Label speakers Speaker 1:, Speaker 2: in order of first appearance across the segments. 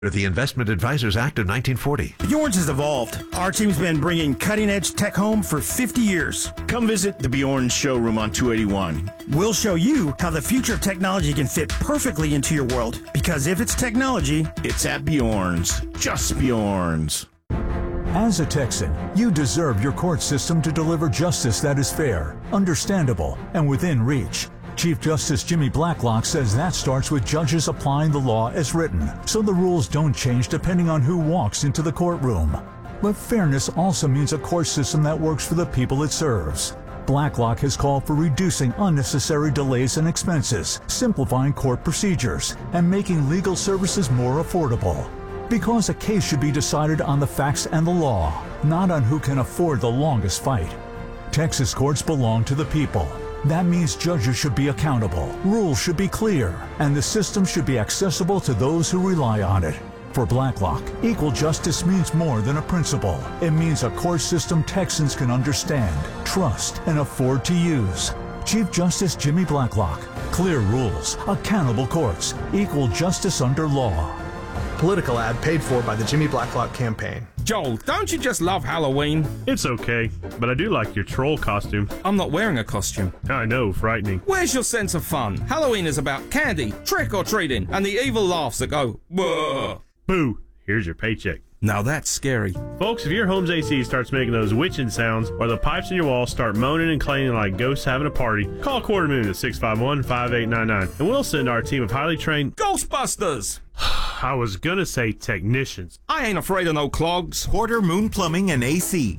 Speaker 1: The Investment Advisors Act of 1940.
Speaker 2: Bjorn's has evolved. Our team's been bringing cutting-edge tech home for 50 years.
Speaker 3: Come visit the Bjorn's showroom on 281.
Speaker 2: We'll show you how the future of technology can fit perfectly into your world. Because if it's technology,
Speaker 3: it's at Bjorn's. Just Bjorn's.
Speaker 4: As a Texan, you deserve your court system to deliver justice that is fair, understandable, and within reach. Chief Justice Jimmy Blacklock says that starts with judges applying the law as written, so the rules don't change depending on who walks into the courtroom. But fairness also means a court system that works for the people it serves. Blacklock has called for reducing unnecessary delays and expenses, simplifying court procedures, and making legal services more affordable. Because a case should be decided on the facts and the law, not on who can afford the longest fight. Texas courts belong to the people. That means judges should be accountable, rules should be clear, and the system should be accessible to those who rely on it. For Blacklock, equal justice means more than a principle. It means a court system Texans can understand, trust, and afford to use. Chief Justice Jimmy Blacklock. Clear rules, accountable courts, equal justice under law.
Speaker 5: Political ad paid for by the Jimmy Blacklock campaign.
Speaker 6: Joel, don't you just love Halloween?
Speaker 7: It's okay, but I do like your troll costume.
Speaker 6: I'm not wearing a costume.
Speaker 7: I know, frightening.
Speaker 6: Where's your sense of fun? Halloween is about candy, trick-or-treating, and the evil laughs that go, whoa.
Speaker 7: Boo, here's your paycheck.
Speaker 6: Now that's scary.
Speaker 7: Folks, if your home's AC starts making those witching sounds or the pipes in your wall start moaning and clanging like ghosts having a party, call Quarter Moon at 651-5899 and we'll send our team of highly trained
Speaker 6: Ghostbusters!
Speaker 7: I was gonna say technicians.
Speaker 6: I ain't afraid of no clogs.
Speaker 8: Quarter Moon Plumbing and AC,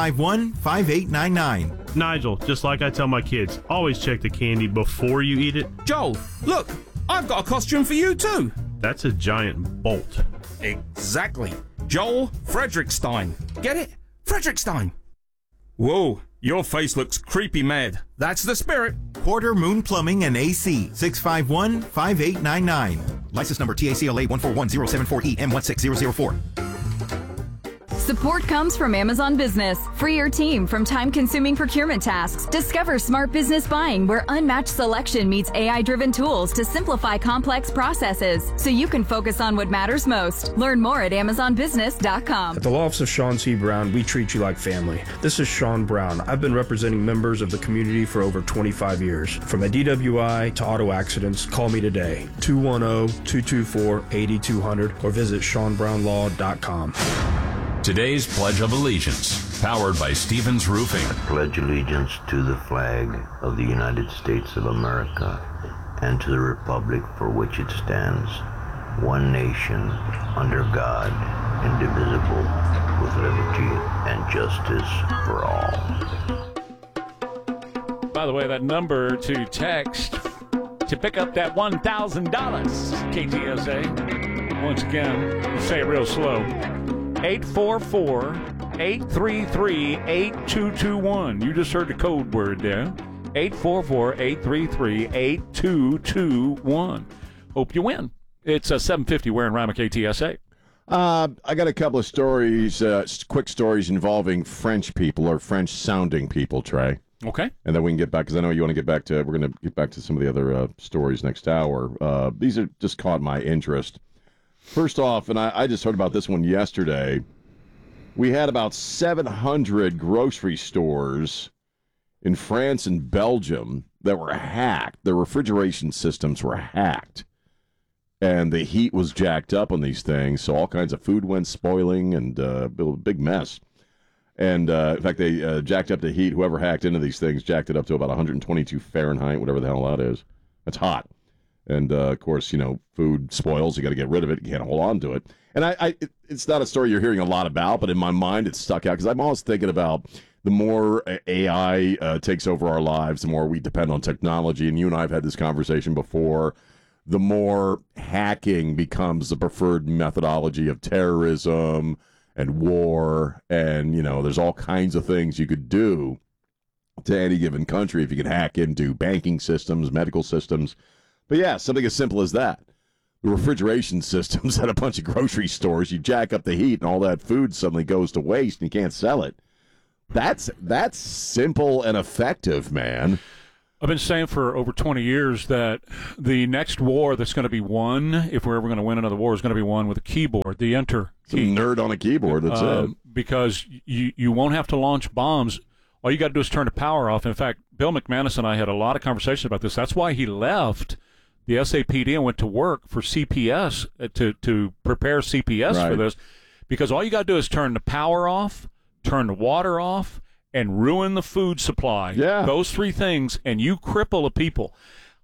Speaker 8: 651-5899.
Speaker 7: Nigel, just like I tell my kids, always check the candy before you eat it.
Speaker 6: Joel, look, I've got a costume for you too.
Speaker 7: That's a giant bolt.
Speaker 6: Exactly. Joel Frederickstein. Get it? Frederickstein. Whoa, your face looks creepy mad. That's the spirit.
Speaker 8: Quarter Moon Plumbing and AC, 651-5899.
Speaker 9: License number TACLA 141-074-EM16004.
Speaker 10: Support comes from Amazon Business. Free your team from time-consuming procurement tasks. Discover smart business buying where unmatched selection meets AI-driven tools to simplify complex processes so you can focus on what matters most. Learn more at AmazonBusiness.com.
Speaker 11: At the Law Office of Sean C. Brown, we treat you like family. This is Sean Brown. I've been representing members of the community for over 25 years. From a DWI to auto accidents, call me today, 210-224-8200 or visit SeanBrownLaw.com.
Speaker 12: Today's Pledge of Allegiance, powered by Stevens Roofing.
Speaker 13: I pledge allegiance to the flag of the United States of America and to the republic for which it stands, one nation, under God, indivisible, with liberty and justice for all.
Speaker 14: By the way, that number to text to pick up that $1,000, KTSA. Once again, say it real slow. 844-833-8221. You just heard the code word there. 844-833-8221. Hope you win. It's a 750 wearing Rima KTSA.
Speaker 15: I got a couple of stories, quick stories involving French people or French-sounding people, Trey.
Speaker 14: Okay.
Speaker 15: And then we can get back, because I know you want to get back to, we're going to get back to some of the other stories next hour. These are just caught my interest. First off, and I just heard about this one yesterday, we had about 700 grocery stores in France and Belgium that were hacked. Their refrigeration systems were hacked. And the heat was jacked up on these things, so all kinds of food went spoiling and a big mess. And, in fact, they jacked up the heat. Whoever hacked into these things jacked it up to about 122 Fahrenheit, whatever the hell that is. That's hot. And, of course, you know, food spoils. You got to get rid of it. You can't hold on to it. And it's not a story you're hearing a lot about, but in my mind it's stuck out because I'm always thinking about the more AI takes over our lives, the more we depend on technology. And you and I have had this conversation before. The more hacking becomes the preferred methodology of terrorism and war. And, you know, there's all kinds of things you could do to any given country if you could hack into banking systems, medical systems. But yeah, something as simple as that. The refrigeration systems at a bunch of grocery stores, you jack up the heat and all that food suddenly goes to waste and you can't sell it. That's simple and effective, man.
Speaker 9: I've been saying for over 20 years that the next war that's going to be won, if we're ever going to win another war, is going to be won with a keyboard, the enter key.
Speaker 15: Some nerd on a keyboard, that's it.
Speaker 9: Because you won't have to launch bombs. All you got to do is turn the power off. In fact, Bill McManus and I had a lot of conversations about this. That's why he left the SAPD and went to work for CPS to prepare CPS for this. Because all you got to do is turn the power off, turn the water off, and ruin the food supply.
Speaker 15: Yeah.
Speaker 9: Those three things, and you cripple a people.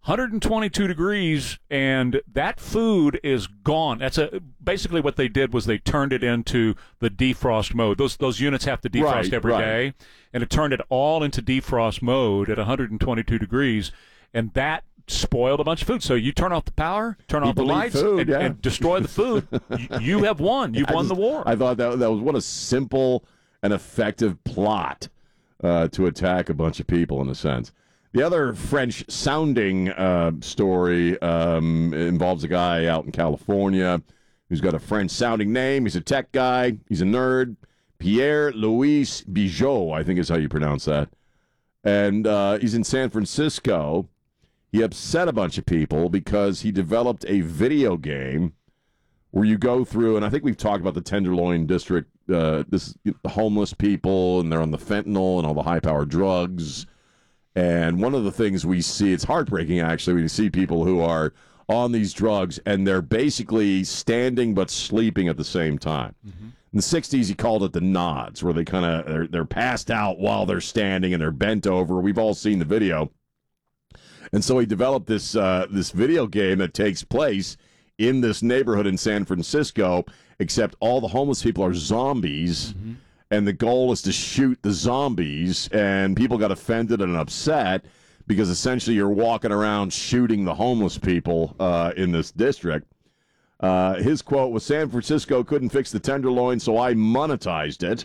Speaker 9: 122 degrees, and that food is gone. Basically what they did was they turned it into the defrost mode. Those units have to defrost every day, and it turned it all into defrost mode at 122 degrees, and that spoiled a bunch of food. So you turn off the power, turn off the lights, and destroy the food. You have won. You've won the war.
Speaker 15: I thought that was what a simple and effective plot to attack a bunch of people, in a sense. The other French-sounding story involves a guy out in California who's got a French-sounding name. He's a tech guy. He's a nerd. Pierre-Louis Bigot, I think is how you pronounce that. And he's in San Francisco. He upset a bunch of people because he developed a video game where you go through, and I think we've talked about the Tenderloin District, the homeless people, and they're on the fentanyl and all the high-powered drugs. And one of the things we see, it's heartbreaking actually, when you see people who are on these drugs and they're basically standing but sleeping at the same time. Mm-hmm. In the 60s, he called it the nods, where they kind of they're passed out while they're standing and they're bent over. We've all seen the video. And so he developed this video game that takes place in this neighborhood in San Francisco, except all the homeless people are zombies. Mm-hmm. And the goal is to shoot the zombies, and people got offended and upset because essentially you're walking around shooting the homeless people in this district. His quote was, "San Francisco couldn't fix the Tenderloin, so I monetized it."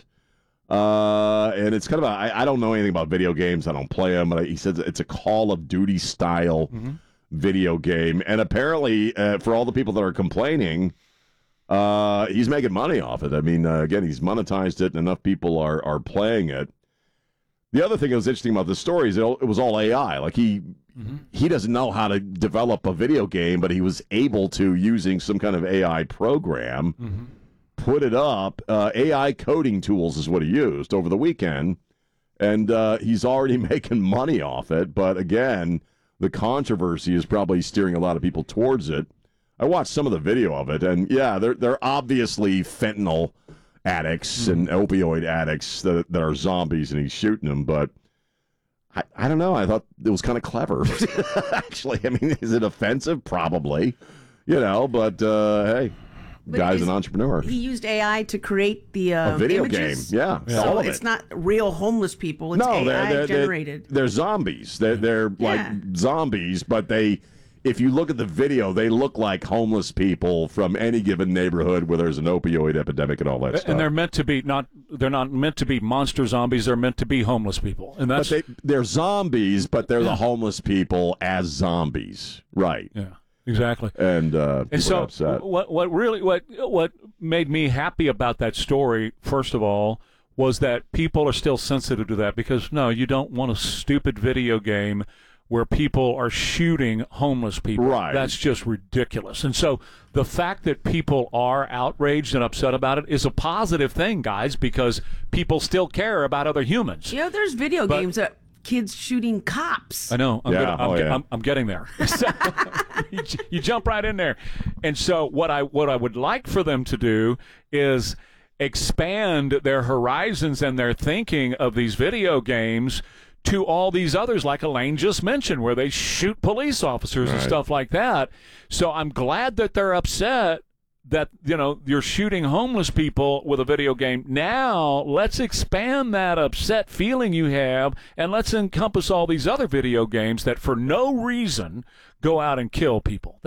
Speaker 15: And it's kind of I don't know anything about video games. I don't play them. But he says it's a Call of Duty style video game. And apparently, for all the people that are complaining, he's making money off it. I mean, again, he's monetized it, and enough people are playing it. The other thing that was interesting about this story is it was all AI. Like he doesn't know how to develop a video game, but he was able to, using some kind of AI program, put it up. AI coding tools is what he used over the weekend, and he's already making money off it. But again, the controversy is probably steering a lot of people towards it. I watched some of the video of it, and yeah, they're obviously fentanyl addicts and opioid addicts that are zombies, and he's shooting them. But I don't know. I thought it was kind of clever, actually. I mean, is it offensive? Probably, but hey, guy's an entrepreneur.
Speaker 16: He used AI to create the
Speaker 15: a video
Speaker 16: images.
Speaker 15: game. Yeah,
Speaker 16: so
Speaker 15: all of
Speaker 16: it's
Speaker 15: it.
Speaker 16: not real homeless people. It's AI generated.
Speaker 15: They're zombies. They're like zombies, but if you look at the video, they look like homeless people from any given neighborhood where there's an opioid epidemic and all that stuff.
Speaker 9: And they're meant to be they're not meant to be monster zombies. They're meant to be homeless people. And that's
Speaker 15: they're zombies, but they're the homeless people as zombies, right?
Speaker 9: Yeah, exactly.
Speaker 15: And so
Speaker 9: upset. What made me happy about that story, first of all, was that people are still sensitive to that, because no, you don't want a stupid video game where people are shooting homeless people.
Speaker 15: Right.
Speaker 9: That's just ridiculous. And so the fact that people are outraged and upset about it is a positive thing, guys, because people still care about other humans.
Speaker 16: There's video games that kids shooting cops.
Speaker 9: I know. I'm getting there. So, you jump right in there. And so what I would like for them to do is expand their horizons and their thinking of these video games to all these others, like Elaine just mentioned, where they shoot police officers and stuff like that. So I'm glad that they're upset that, you're shooting homeless people with a video game. Now let's expand that upset feeling you have, and let's encompass all these other video games that for no reason go out and kill people.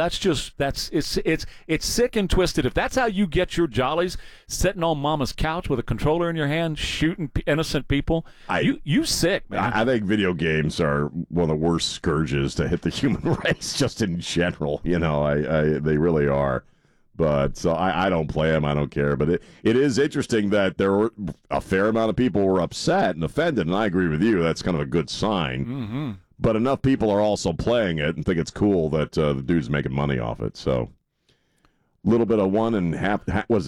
Speaker 9: It's sick and twisted. If that's how you get your jollies, sitting on mama's couch with a controller in your hand, shooting innocent people, you sick, man.
Speaker 15: I think video games are one of the worst scourges to hit the human race, just in general. They really are. But so I don't play them. I don't care. But it is interesting that there were a fair amount of people were upset and offended, and I agree with you. That's kind of a good sign. But enough people are also playing it and think it's cool that the dude's making money off it. So a little bit of one and half was